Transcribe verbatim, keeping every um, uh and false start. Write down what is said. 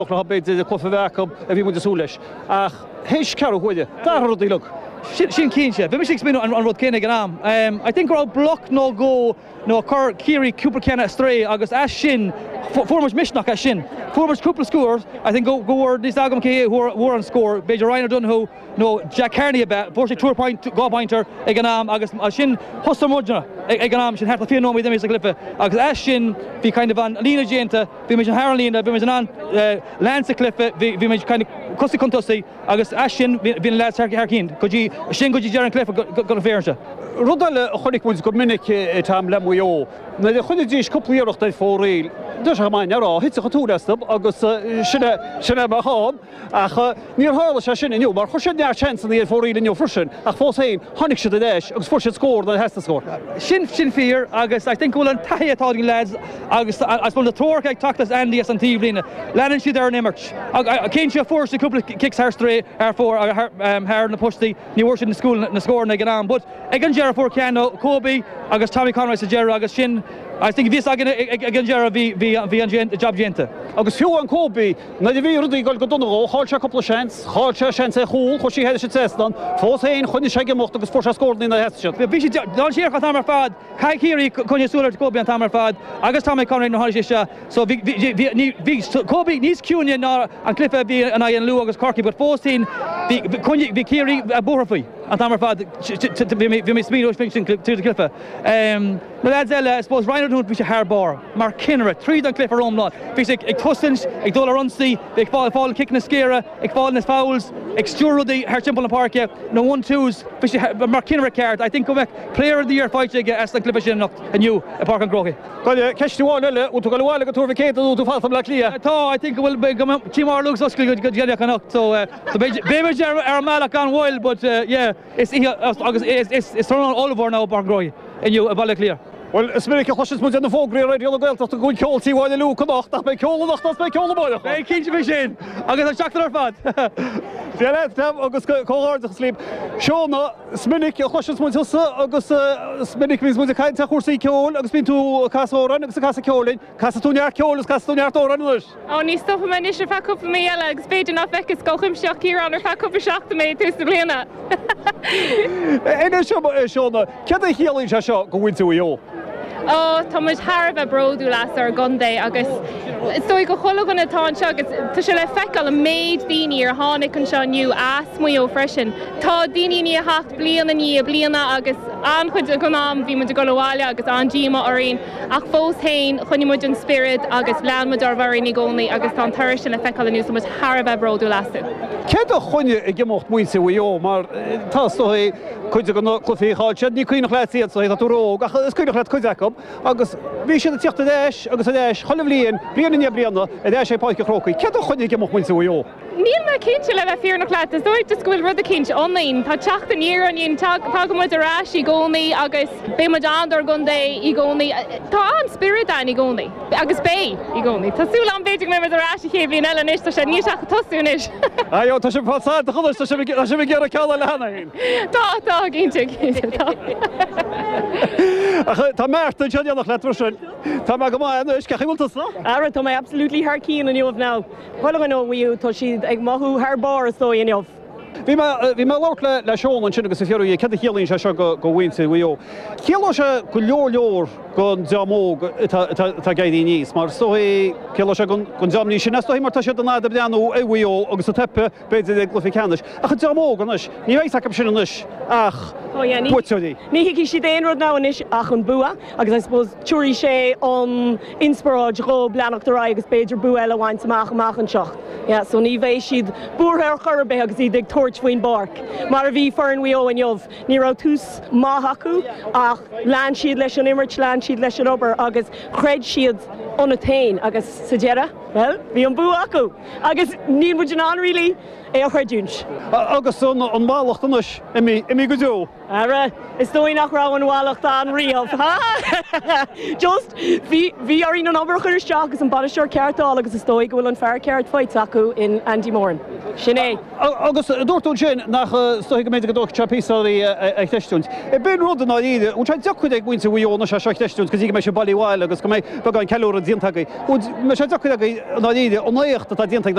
Ochla beit de clufa bhacab a bhí mu súleis. Ach héis ceú chuide, dar rud í look. Sin cínse, bhí six minú an rud céine an am. I think we're out block no go no cur Kiri Cooper Kenna stray agus as sin formers misnach as sin. Formers couple scores, I think go go word this agam ke who who on score. Beja Ryan Dunhu no Jack Carney about forty two point go pointer ag an am agus as sin hosta mudna ag an am sin hat fi no with them is a clip agus as sin be kind of an Lena Jenta be me Harlina be me an Lance clip be me kind of costi contosi agus as sin bin lads harkin could you sin could you Jaron Cliff go to fair. Rudal chonig moet go minnig tam lemuo. Na de chonig dis koppelieroch dat voorreel. Dus ga maar naar hit zich toerastop agus sinne sinne ma ha. Ach nier hale se sin in maar go sin jaar chance in voorreel in jou fruschen. Ach fos heen hannig se de dash agus for score dat has to score. Sin sin fear agus I think we'll tie talking lads agus I suppose the torque I talked as Andy as an Tivlina. Landing she there in Emerch. I can't you force a couple of kicks her straight her for um her in the push the New York in the school in the score and get on but again Gerard for Cano Kobe agus Tommy Conroy sa Gerard agus sin I think this again again Gerard vi vi vi an job gente agus fiú an Kobe na de vi rudi gol go donno hall a couple of chance hall chance e hol cho si hedish testan fos hein chunni shege mocht agus for score in the headshot vi vi dal share Tamar Fad Kai Kiri kunni suler Kobe an Tamar Fad agus Tommy Conroy no hall so vi vi Kobe nis Cunia na an clip vi an I Lu agus Corky but fos hein vi kunni vi Kiri a borfi an Tamar Fad vi mi speedo fiction to the clip um no lads I suppose Ryan Hunt vi Harbar Mark Kinner three dan clip rom lot vi ik tussens ik dollar runsi ik fall fall kick na skera ik fall na fouls ik sturo the her simple park no one twos vi Mark Kinner card I think go back player of the year fight again as the clip is not a new a park and grogi Kalle kestu wala u to galwala go to Kate u to fall from la clear to I think will be come Timor looks us good good get can so so baby are malak on wild but yeah it's it's it's thrown all over now park grogi and you a ball clear. Well, smirik je chosjes moet in de volgende radio geld dat de goed kool zie waar de look nog dat bij kool nog dat bij kool boy. Hey kindje machine. Agus a chakter fat. Ja let hem agus kool hard gesleep. Shona smirik je chosjes moet zo agus smirik mis moet kein tag kursi kool agus bin tu kasoran agus kasa kool. Kasa tu jaar kool agus kasa tu jaar toran dus. Oh nie stoppen mijn is er vaak op me jelle agus beter nog weg is kochim shak hier aan er vaak op shak me tussen blena. En is Shona, kan ik hier in zo go into you. Oh, Thomas Harva brodu last ar Gunday agus stoi go chologan atá agus tá se le fecal a maid daoine ar tháinig an seo nniu as muo freisin. Tá daoine ní a hacht bliana ní a bliana agus an chud a gonam bhí mu go bháile agus an díma orín ach fós hain chuine mu an spirit agus lean mu ar bharí ní gcónaí agus tá thuir sin le fecal aniu Thomas Harva brodu lasú. Cead a chuine i gimocht muointe bhío mar tá stoi chuide go clufií cháilte ní cuioine chléad so tá túróg ach is cuioine chléad chuide agus bhí sin tíochtta déis agus a déis cholah líon bliana ní bliana a déis sé páice chrócaí. Cead a chuine gimocht muointe bhío. Níl me cinse le bheith fear nach leat, dóid just gohfuil rud a cinse online. Tá teachta níor an íon tag go muid arás i gcónaí agus bé muid an ar Gunday i gcónaí. Tá an spirit an i gcónaí agus bé i gcónaí. Tású an beidir mé muid arás i chéhíon eile is tá sé níos seach tosúnis. Aio tá sé fásáid a chudas tá sé bh ggéar a ceáil le hena hain. Tá tá cinnte cinnte tá. Tá merta teanna nach leat sin. Tá me go mai is ce bhiltas ná? Ara tá mé absolútlí thar cín an nuamh ná. Chuile an óhíú tá siad ag maithú thar bar is dó inmh. Bhí bhí me leir le le seán an sin agus fiú ce chéalaíonn se se go bhhainte bhío. Céala se go leor leor go deamóg tá gaidí níos, mar stoí céala se gon deamní sin stoí mar tá sé an náda bleanú é bhío agus a tepe beidir ag gluficanis. A chu deamóg anis, ní bhéh take sin anis ach buúí. Ní hiici si déonrod ná inis ach an bua, agus I suppose túirí sé an inspiráid go bleanachtarrá agus beidir bu eile bhaint amach amach an seach. Ja, so ní bhéh siad búthir churbe agus iad ag tuairt faoin barc. Mar a bhí fearn bhío an jobh, ní rá tús maith acu ach lean siad leis an imirt lean siad leis an obair agus chreid siad an tain agus sa deara, well, bhí an bua acu. Agus ní muid an rilí é a chreidúns. Agus an bhálacht anis imi go dú. Ara, is dói nach rá an bhálacht an riamh, ha? Just, bhí arín an obair chuir isteach agus an badisteir ceartáil agus is dói go bhfuil an fear ceart fáit acu in Andy-Moran. Sin é. Agus dúirtún sin nach stoigh go méid go dó trapísaí ag teistúnt. I ben rud an áide, ún treid dechuid ag buinte bhíonna se seach teistúnt, cos í mé se bailí bháil agus go mé bag an ceúra diontaí. Me sé do na ide onéocht a dionta